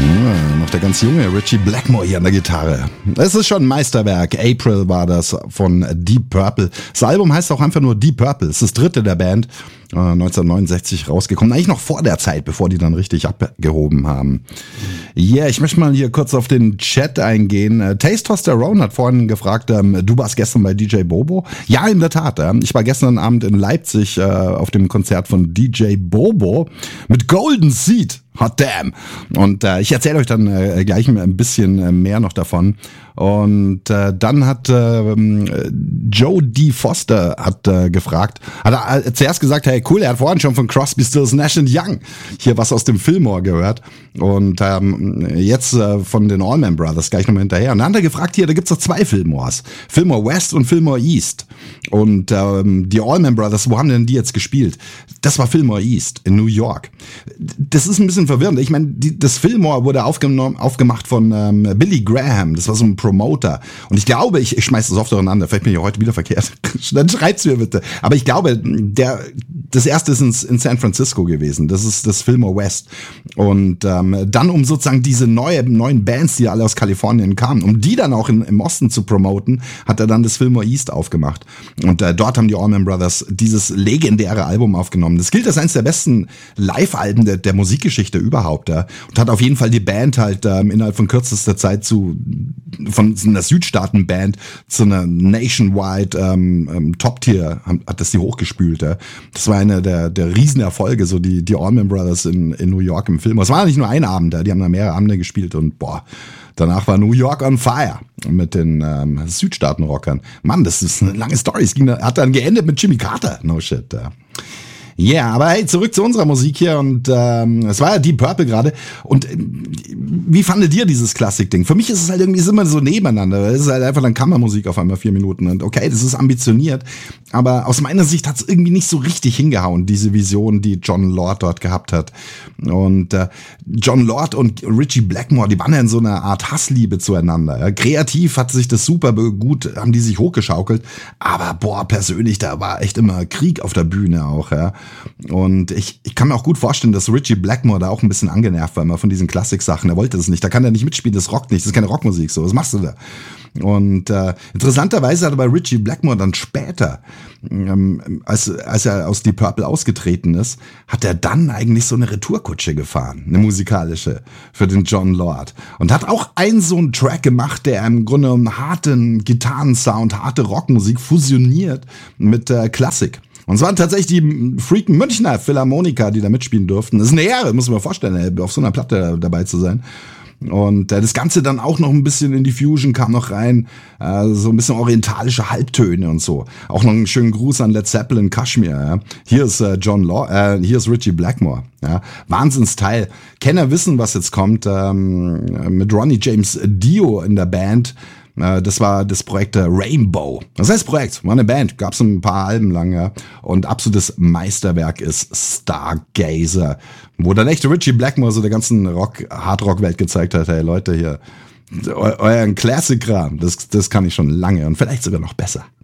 Ja, noch der ganz junge Richie Blackmore hier an der Gitarre. Es ist schon ein Meisterwerk. April war das von Deep Purple. Das Album heißt auch einfach nur Deep Purple. Es ist das dritte der Band. 1969 rausgekommen. Eigentlich noch vor der Zeit, bevor die dann richtig abgehoben haben. Ja, ich möchte mal hier kurz auf den Chat eingehen. Testosterone hat vorhin gefragt, du warst gestern bei DJ Bobo? Ja, in der Tat. Ich war gestern Abend in Leipzig auf dem Konzert von DJ Bobo mit Golden Seed. Hot damn. Und ich erzähle euch dann gleich ein bisschen mehr noch davon. Und dann hat Joe D. Foster hat gefragt, hat er zuerst gesagt, hey cool, er hat vorhin schon von Crosby, Stills, Nash & Young hier was aus dem Fillmore gehört. Und jetzt von den Allman Brothers gleich nochmal hinterher. Und dann hat er gefragt, hier, da gibt's doch zwei Fillmores. Fillmore West und Fillmore East. Und die Allman Brothers, wo haben denn die jetzt gespielt? Das war Fillmore East in New York. Das ist ein bisschen verwirrend. Ich meine, das Fillmore wurde aufgemacht von Billy Graham. Das war so ein Promoter. Und ich glaube, ich schmeiß das oft durcheinander. Vielleicht bin ich heute wieder verkehrt. Dann schreibt's mir bitte. Aber ich glaube, das erste ist in San Francisco gewesen. Das ist das Fillmore West. Und dann, um sozusagen diese neuen Bands, die alle aus Kalifornien kamen, um die dann auch im Osten zu promoten, hat er dann das Fillmore East aufgemacht. Und dort haben die Allman Brothers dieses legendäre Album aufgenommen. Das gilt als eines der besten Live-Alben der Musikgeschichte überhaupt. Und hat auf jeden Fall die Band halt innerhalb von kürzester Zeit von einer Südstaaten-Band zu einer nationwide Top-Tier hat das die hochgespült. Das war einer der Riesenerfolge, so die Allman Brothers in New York im Film. Es war nicht nur ein Abend, die haben da mehrere Abende gespielt und danach war New York on fire mit den Südstaaten-Rockern. Mann, das ist eine lange Story. Hat dann geendet mit Jimmy Carter. No shit. Ja, aber hey, zurück zu unserer Musik hier und es war ja Deep Purple gerade und wie fandet ihr dieses Klassik-Ding? Für mich ist es halt irgendwie immer so nebeneinander, es ist halt einfach dann Kammermusik auf einmal 4 Minuten und okay, das ist ambitioniert, aber aus meiner Sicht hat es irgendwie nicht so richtig hingehauen, diese Vision, die Jon Lord dort gehabt hat und Jon Lord und Richie Blackmore, die waren ja in so einer Art Hassliebe zueinander, ja. Kreativ hat sich das super gut, haben die sich hochgeschaukelt, aber persönlich, da war echt immer Krieg auf der Bühne auch, ja. Und ich kann mir auch gut vorstellen, dass Richie Blackmore da auch ein bisschen angenervt war immer von diesen Klassik-Sachen. Er wollte das nicht, da kann er nicht mitspielen, das rockt nicht, das ist keine Rockmusik, so, was machst du da? Und interessanterweise hat er bei Richie Blackmore dann später, als er aus Deep Purple ausgetreten ist, hat er dann eigentlich so eine Retourkutsche gefahren, eine musikalische, für den Jon Lord. Und hat auch so einen Track gemacht, der im Grunde einen harten Gitarrensound, harte Rockmusik fusioniert mit Klassik. Und es waren tatsächlich die freaking Münchner Philharmoniker, die da mitspielen durften. Das ist eine Ehre, muss man sich vorstellen, auf so einer Platte dabei zu sein. Und das Ganze dann auch noch ein bisschen in die Fusion kam noch rein, so ein bisschen orientalische Halbtöne und so. Auch noch einen schönen Gruß an Led Zeppelin, Kashmir. Ja. Hier ist hier ist Richie Blackmore. Ja. Wahnsinnsteil. Kenner wissen, was jetzt kommt. Mit Ronnie James Dio in der Band. Das war das Projekt Rainbow. Das heißt Projekt, war eine Band, gab's ein paar Alben lang, ja. Und absolutes Meisterwerk ist Stargazer, wo dann echt Richie Blackmore so der ganzen Hardrock-Welt gezeigt hat, hey Leute, hier, euren Classic-Kram, das kann ich schon lange und vielleicht sogar noch besser.